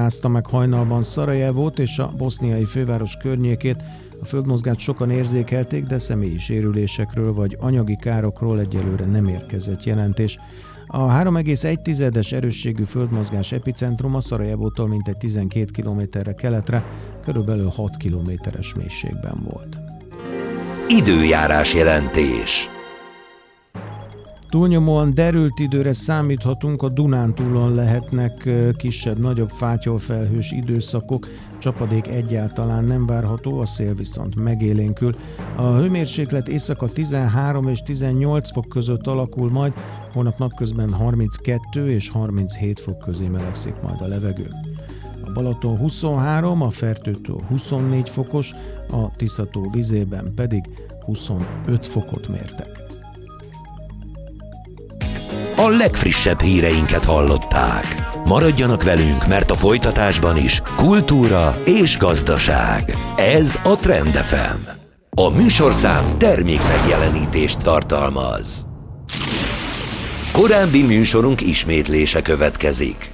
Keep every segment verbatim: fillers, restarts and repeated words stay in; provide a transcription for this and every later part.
rázta meg hajnalban Szarajevót és a boszniai főváros környékét. A földmozgást sokan érzékelték, de személyi sérülésekről vagy anyagi károkról egyelőre nem érkezett jelentés. A három egész egy tizedes erősségű földmozgás epicentruma Szarajevótól mintegy tizenkét kilométerre keletre, körülbelül hat kilométeres mélységben volt. Időjárás jelentés. Túlnyomóan derült időre számíthatunk, a Dunántúlon lehetnek kisebb-nagyobb fátyolfelhős időszakok, csapadék egyáltalán nem várható, a szél viszont megélénkül. A hőmérséklet éjszaka tizenhárom és tizennyolc fok között alakul majd, holnap napközben harminckettő és harminchét fok közé melegszik majd a levegő. A Balaton huszonhárom, a Fertőtó huszonnégy fokos, a Tiszató vizében pedig huszonöt fokot mértek. A legfrissebb híreinket hallották. Maradjanak velünk, mert a folytatásban is kultúra és gazdaság. Ez a Trend ef em. A műsorszám termék megjelenítést tartalmaz. Korábbi műsorunk ismétlése következik.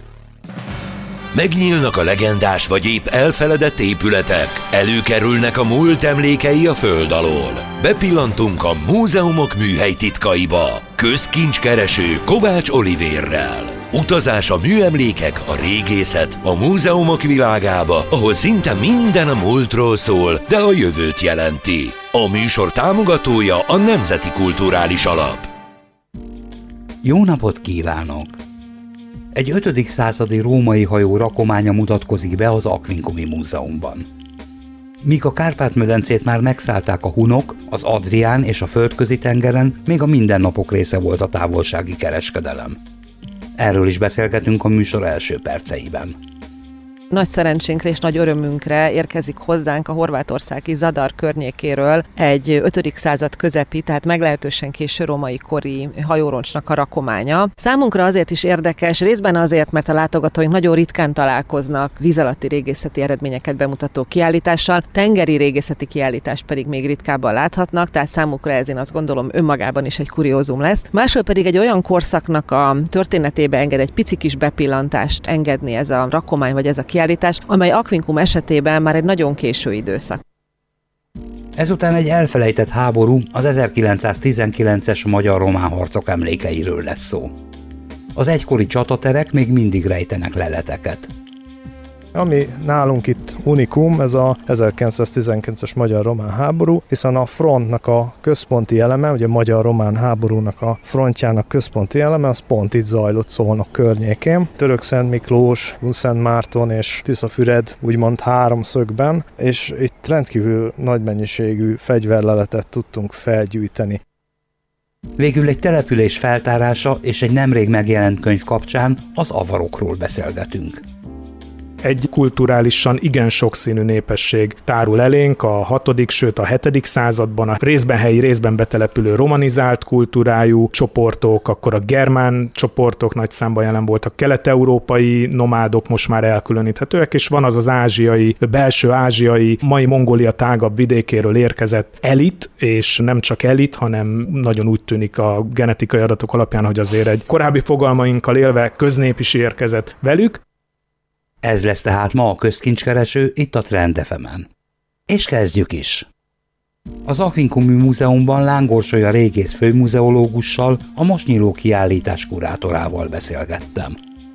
Megnyílnak a legendás vagy épp elfeledett épületek, előkerülnek a múlt emlékei a föld alól. Bepillantunk a múzeumok műhely titkaiba. Közkincskereső Kovács Olivérrel. Utazás a műemlékek, a régészet, a múzeumok világába, ahol szinte minden a múltról szól, de a jövőt jelenti. A műsor támogatója a Nemzeti Kulturális Alap. Jó napot kívánok! Egy ötödik századi római hajó rakománya mutatkozik be az Aquincumi Múzeumban. Míg a Kárpát-medencét már megszállták a hunok, az Adrián és a Földközi-tengeren még a mindennapok része volt a távolsági kereskedelem. Erről is beszélgetünk a műsor első perceiben. Nagy szerencsénkre és nagy örömünkre érkezik hozzánk a horvátországi Zadar környékéről egy ötödik század közepi, tehát meglehetősen késő római kori hajóroncsnak a rakománya. Számunkra azért is érdekes, részben azért, mert a látogatóink nagyon ritkán találkoznak víz alatti régészeti eredményeket bemutató kiállítással, tengeri régészeti kiállítást pedig még ritkábban láthatnak, tehát számukra ez, én azt gondolom, önmagában is egy kuriózum lesz. Másról pedig egy olyan korszaknak a történetébe enged egy pici kis bepillantást engedni ez a rakomány vagy ez a kiállítás, amely Aquincum esetében már egy nagyon késő időszak. Ezután egy elfelejtett háború, az ezerkilencszáztizenkilences magyar-román harcok emlékeiről lesz szó. Az egykori csataterek még mindig rejtenek leleteket. Ami nálunk itt unikum, ez a ezerkilencszáztizenkilences magyar-román háború, hiszen a frontnak a központi eleme, ugye a magyar-román háborúnak a frontjának központi eleme, az pont itt zajlott Szolnok környékén. Törökszent Miklós, Szent Márton és Tiszafüred úgymond háromszögben, és itt rendkívül nagy mennyiségű fegyverleletet tudtunk felgyűjteni. Végül egy település feltárása és egy nemrég megjelent könyv kapcsán az avarokról beszélgetünk. Egy kulturálisan igen sokszínű népesség tárul elénk a hatodik, sőt a hetedik században, a részben helyi, részben betelepülő romanizált kultúrájú csoportok, akkor a germán csoportok nagy számban jelen voltak, kelet-európai nomádok most már elkülöníthetőek, és van az az ázsiai, belső ázsiai, mai Mongólia tágabb vidékéről érkezett elit, és nem csak elit, hanem nagyon úgy tűnik a genetikai adatok alapján, hogy azért egy korábbi fogalmainkkal élve köznép is érkezett velük. Ez lesz tehát ma a közkincskereső itt a Trend ef emen. És kezdjük is! Az Aquincumi Múzeumban Lángorsolya régész főmuzeológussal, a most nyíló kiállítás kurátorával beszélgettem.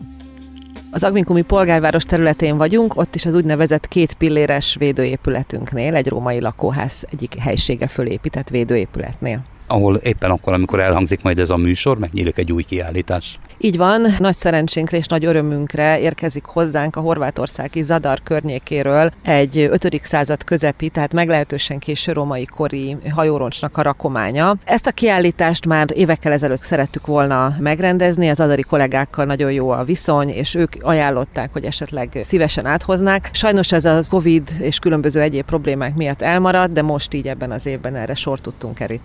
Az Aquincumi polgárváros területén vagyunk, ott is az úgynevezett két pilléres védőépületünknél, egy római lakóház egyik helysége fölépített védőépületnél. Ahol éppen akkor, amikor elhangzik majd ez a műsor, megnyílik egy új kiállítás. Így van, nagy szerencsénkre és nagy örömünkre érkezik hozzánk a horvátországi Zadar környékéről egy ötödik század közepi, tehát meglehetősen késő római kori hajóroncsnak a rakománya. Ezt a kiállítást már évekkel ezelőtt szerettük volna megrendezni, az zadari kollégákkal nagyon jó a viszony, és ők ajánlották, hogy esetleg szívesen áthoznák. Sajnos ez a Covid és különböző egyéb problémák miatt elmaradt, de most így ebben az évben erre sort tudtunk keríteni.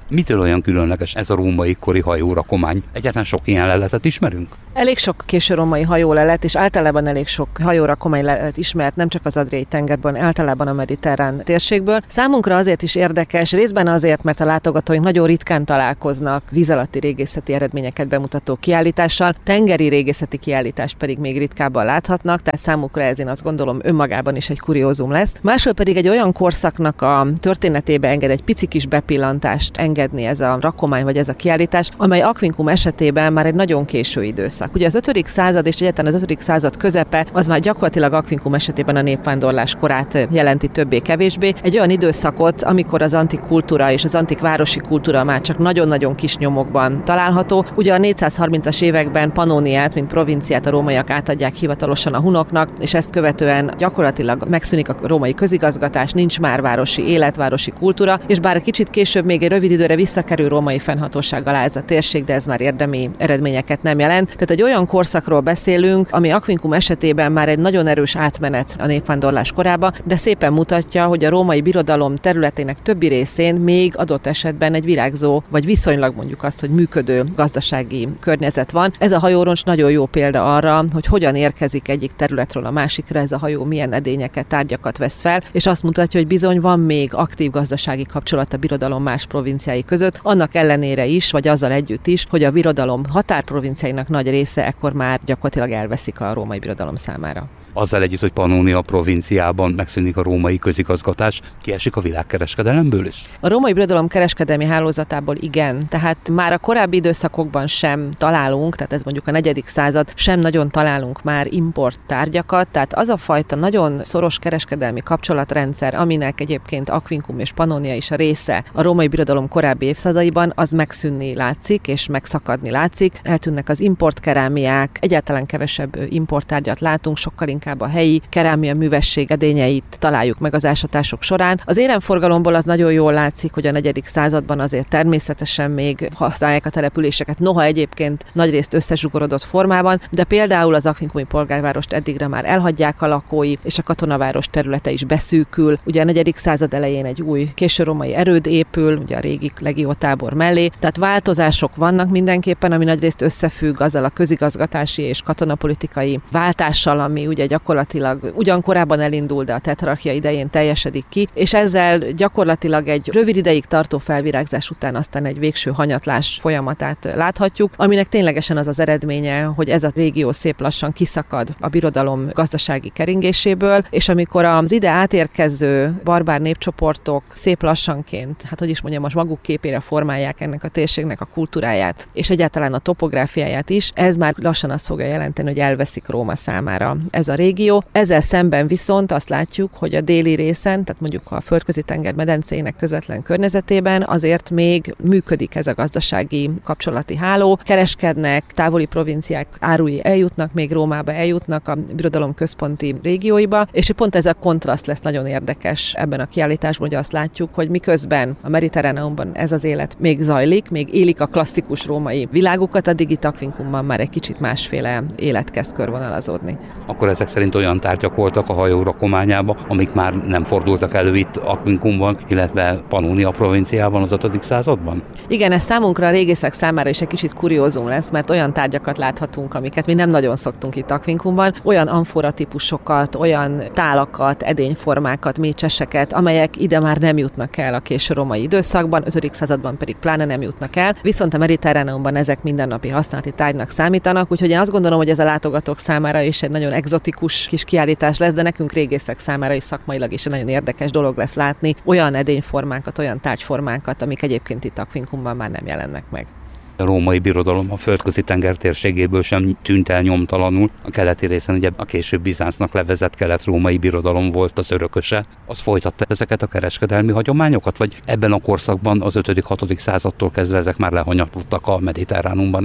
Mitől olyan különleges ez a római kori hajórakomány? Egyáltalán sok ilyen leletet ismerünk? Elég sok késő római hajólelet, és általában elég sok hajórakomány lelet ismert, nem csak az Adriai tengerből, általában a mediterrán térségből. Számunkra azért is érdekes, részben azért, mert a látogatóink nagyon ritkán találkoznak víz alatti régészeti eredményeket bemutató kiállítással, tengeri régészeti kiállítást pedig még ritkábban láthatnak, tehát számukra ez, én azt gondolom, önmagában is egy kuriózum lesz. Másról pedig egy olyan korszaknak a történetébe enged egy pici kis bepillantást engedni ez a rakomány vagy ez a kiállítás, amely Aquincum esetében már egy nagyon késő időszak. Ugye az ötödik század és egyáltalán az ötödik század közepe az már gyakorlatilag Aquincum esetében a népvándorlás korát jelenti többé-kevésbé. Egy olyan időszakot, amikor az antik kultúra és az antik városi kultúra már csak nagyon-nagyon kis nyomokban található. Ugye a négyszázharmincas években Pannóniát, mint provinciát a rómaiak átadják hivatalosan a hunoknak, és ezt követően gyakorlatilag megszűnik a római közigazgatás, nincs már városi élet, városi kultúra, és bár kicsit később még egy rövid időre visszakerül római fennhatóság alá ez a térség, de ez már érdemi eredményeket nem jelent. Tehát egy olyan korszakról beszélünk, ami Aquincum esetében már egy nagyon erős átmenet a népvándorlás korába, de szépen mutatja, hogy a római birodalom területének többi részén még adott esetben egy virágzó, vagy viszonylag mondjuk azt, hogy működő gazdasági környezet van. Ez a hajóroncs nagyon jó példa arra, hogy hogyan érkezik egyik területről a másikra ez a hajó, milyen edényeket, tárgyakat vesz fel, és azt mutatja, hogy bizony van még aktív gazdasági kapcsolat a birodalom más provinciái között, annak ellenére is, vagy azzal együtt is, hogy a birodalom határprovinciáinak nagy része ekkor már gyakorlatilag elveszik a római birodalom számára. Azzal együtt, hogy Pannonia provinciában megszűnik a római közigazgatás, kiesik a világkereskedelemből is? A római birodalom kereskedelmi hálózatából igen, tehát már a korábbi időszakokban sem találunk, tehát ez mondjuk a negyedik század, sem nagyon találunk már import tárgyakat, tehát az a fajta nagyon szoros kereskedelmi kapcsolatrendszer, aminek egyébként Aquincum és Pannonia is a része a római birodalom korábbi évszázadaiban, az megszűnni látszik és megszakadni látszik. Eltűnnek az importkerámiák, egyáltalán kevesebb importtárgyat látunk, sokkal inkább a helyi kerámia művesség edényeit találjuk meg az ásatások során. Az éremforgalomból az nagyon jól látszik, hogy a negyedik században azért természetesen még használják a településeket, noha egyébként nagyrészt összezsugorodott formában, de például az aquincumi polgárvárost eddigre már elhagyják a lakói, és a katonaváros területe is beszűkül. Ugye a negyedik század elején egy új későrómai erőd épül, ugye a régi legiótábor mellé, tehát változások vannak mindenképpen, ami nagyrészt összefügg azzal a közigazgatási és katonapolitikai váltással, ami ugye gyakorlatilag ugyan korábban elindul, de a tetrarchia idején teljesedik ki, és ezzel gyakorlatilag egy rövid ideig tartó felvirágzás után aztán egy végső hanyatlás folyamatát láthatjuk, aminek ténylegesen az az eredménye, hogy ez a régió szép lassan kiszakad a birodalom gazdasági keringéséből, és amikor az ide átérkező barbár népcsoportok szép lassanként, hát hogy is mondjam, most maguk képére formálják ennek a térségnek a kultúráját, és egyáltalán a topográfiáját is, ez már lassan azt fogja jelenteni, hogy elveszik Róma számára ez a régió. Ezzel szemben viszont azt látjuk, hogy a déli részen, tehát mondjuk a Földközi-tenger medencének közvetlen környezetében azért még működik ez a gazdasági kapcsolati háló, kereskednek, távoli provinciák árui eljutnak, még Rómába eljutnak a birodalom központi régióiba, és pont ez a kontraszt lesz nagyon érdekes ebben a kiállításban, hogy azt látjuk, hogy miközben a Mediterráneumban ez az élet még zajlik, még élik a klasszikus római világukat, addig itt Aquincumban már egy kicsit másféle élet kezd körvonalazódni. Akkor ezek szerint olyan tárgyak voltak a hajó rakományában, amik már nem fordultak elő itt Aquincumban, illetve Pannonia provinciában az ötödik században? Igen, ez számunkra a régészek számára is egy kicsit kuriózum lesz, mert olyan tárgyakat láthatunk, amiket mi nem nagyon szoktunk itt Aquincumban, olyan amforatípusokat, olyan tálakat, edényformákat, mécseseket, amelyek ide már nem jutnak el a késő római időszakban, ötödik században pedig pláne nem jutnak el, viszont a Mediterráneumban ezek mindennapi használati tárgynak számítanak, úgyhogy én azt gondolom, hogy ez a látogatók számára is egy nagyon egzotikus kis kiállítás lesz, de nekünk régészek számára is szakmailag is egy nagyon érdekes dolog lesz látni olyan edényformákat, olyan tárgyformákat, amik egyébként itt Aquincumban már nem jelennek meg. A római birodalom a Földközi-tenger térségéből sem tűnt el nyomtalanul. A keleti részen ugye a később Bizáncnak levezett kelet-római birodalom volt az örököse. Az folytatta ezeket a kereskedelmi hagyományokat, vagy ebben a korszakban az ötödik-hatodik századtól kezdve ezek már lehanyatlottak a Mediterránumban is?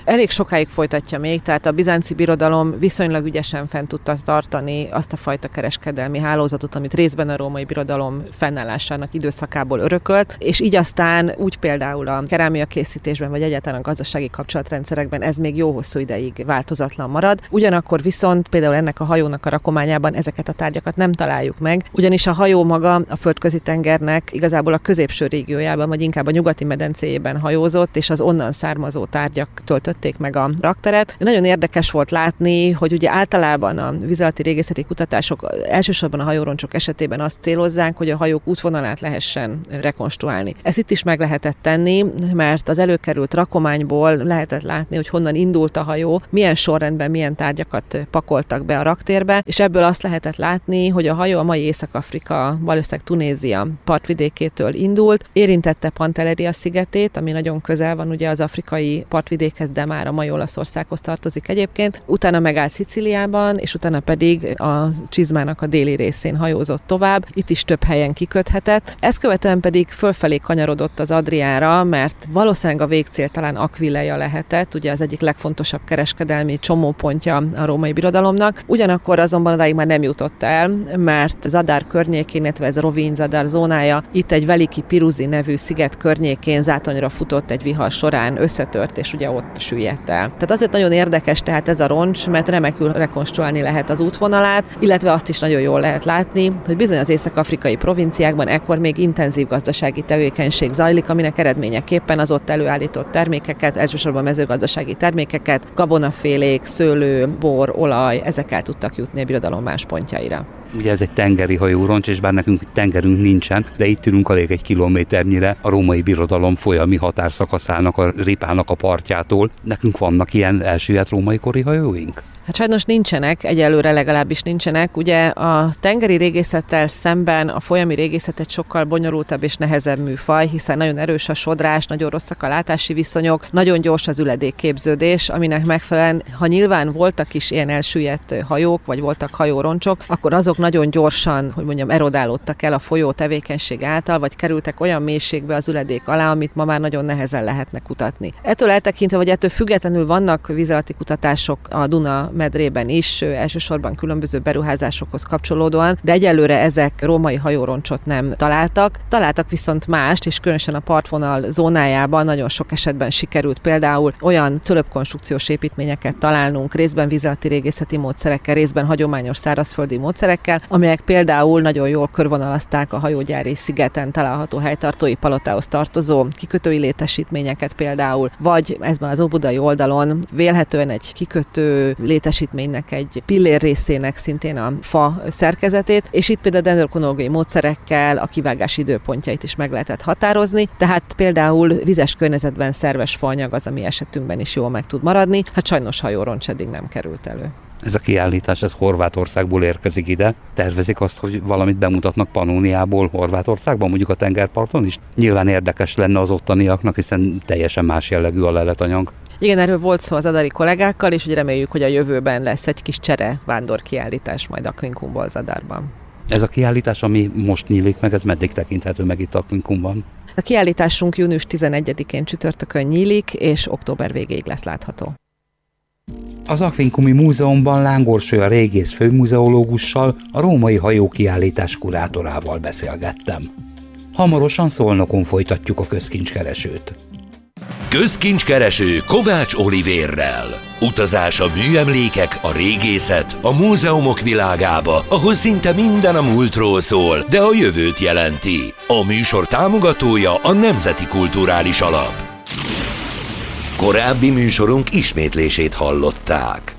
elég sokáig folytatja még, tehát a bizánci birodalom viszonylag ügyesen fent tudta tartani azt a fajta kereskedelmi hálózatot, amit részben a római birodalom fennállásának időszakából örökölt, és így aztán úgy például a kerámia készítésben, vagy egyáltalán a gazdasági kapcsolatrendszerekben ez még jó hosszú ideig változatlan marad. Ugyanakkor viszont például ennek a hajónak a rakományában ezeket a tárgyakat nem találjuk meg, ugyanis a hajó maga a Földközi tengernek igazából a középső régiójában, vagy inkább a nyugati medencéjében hajózott, és az onnan származó tárgyak töltötték meg a rakteret. Nagyon érdekes volt látni, hogy ugye általában a vízalatti régészeti kutatások elsősorban a hajóroncsok esetében azt célozzák, hogy a hajók útvonalát lehessen rekonstruálni. Ezt itt is meg lehetett tenni, mert az előkerült rakományból lehetett látni, hogy honnan indult a hajó, milyen sorrendben milyen tárgyakat pakoltak be a raktérbe, és ebből azt lehetett látni, hogy a hajó a mai Észak-Afrika, valószínűleg Tunézia partvidékétől indult, érintette Pantelleria szigetét, ami nagyon közel van ugye az afrikai partvidékhez, de már a mai Olaszországhoz tartozik egyébként. Utána megállt Szicíliában, és utána pedig a csizmának a déli részén hajózott tovább. Itt is több helyen kiköthetett. Ezt követően pedig fölfelé kanyarodott az Adriára, mert valószínűleg a végcél talán Aquileia lehetett, ugye az egyik legfontosabb kereskedelmi csomópontja a római birodalomnak. Ugyanakkor azonban odáig már nem jutott el, mert Zadar környékén, illetve ez a Rovin Zadar zónája, itt egy Veliki Piruzi nevű sziget környékén zátonyra futott egy vihar során, összetört, és ugye ott süllyedt el. Tehát azért nagyon érdekes tehát ez a roncs, mert remekül rekonstruálni lehet az útvonalát, illetve azt is nagyon jól lehet látni, hogy bizony az észak-afrikai provinciákban ekkor még intenzív gazdasági tevékenység zajlik, aminek eredményeképpen az ott előállított termékeket, elsősorban mezőgazdasági termékeket, gabonafélék, szőlő, bor, olaj, ezek el tudtak jutni a birodalom más pontjaira. Ugye ez egy tengeri hajóroncs, és bár nekünk tengerünk nincsen, de itt ülünk alig egy kilométernyire a római birodalom folyami határszakaszának, a Ripának a partjától. Nekünk vannak ilyen elsüllyedt római kori hajóink? Hát sajnos nincsenek, egyelőre legalábbis nincsenek. Ugye a tengeri régészettel szemben a folyami régészet egy sokkal bonyolultabb és nehezebb műfaj, hiszen nagyon erős a sodrás, nagyon rosszak a látási viszonyok, nagyon gyors az üledékképződés, aminek megfelelően, ha nyilván voltak is ilyen elsüllyedt hajók, vagy voltak hajóroncsok, akkor azok nagyon gyorsan, hogy mondjam, erodálódtak el a folyó tevékenység által, vagy kerültek olyan mélységbe az üledék alá, amit ma már nagyon nehezen lehetne kutatni. Ettől eltekintve, vagy ettől függetlenül vannak vízalatti kutatások a Duna medrében is, elsősorban különböző beruházásokhoz kapcsolódóan, de egyelőre ezek római hajóroncsot nem találtak. Találtak viszont mást, és különösen a partvonal zónájában nagyon sok esetben sikerült például olyan cölöpkonstrukciós építményeket találnunk, részben vízalatti régészeti módszerekkel, részben hagyományos szárazföldi módszerekkel, amelyek például nagyon jól körvonalazták a hajógyári szigeten található helytartói palotához tartozó kikötői létesítményeket például, vagy ezben az óbudai oldalon vélhetően egy kikötő létesítménynek egy pillér részének szintén a fa szerkezetét, és itt például dendrokronológiai módszerekkel a kivágás időpontjait is meg lehetett határozni, tehát például vizes környezetben szerves faanyag az, ami esetünkben is jól meg tud maradni, hát sajnos hajóroncs eddig nem került elő. Ez a kiállítás, ez Horvátországból érkezik ide. Tervezik azt, hogy valamit bemutatnak Pannóniából Horvátországban, mondjuk a tengerparton is? Nyilván érdekes lenne az ottaniaknak, hiszen teljesen más jellegű a leletanyag. Igen, erről volt szó az adari kollégákkal, és úgy reméljük, hogy a jövőben lesz egy kis csere vándor kiállítás majd Aquincumból Zadarban. Ez a kiállítás, ami most nyílik meg, ez meddig tekinthető meg itt Aquincumban? A kiállításunk június tizenegyedikén csütörtökön nyílik, és október végéig lesz látható. Az Aquincumi Múzeumban Lángorső a régész főmuzeológussal, a római hajókiállítás kurátorával beszélgettem. Hamarosan Szolnokon folytatjuk a közkincskeresőt. Közkincskereső Kovács Olivérrel. Utazás a műemlékek, a régészet, a múzeumok világába, ahol szinte minden a múltról szól, de a jövőt jelenti. A műsor támogatója a Nemzeti Kulturális Alap. Korábbi műsorunk ismétlését hallották.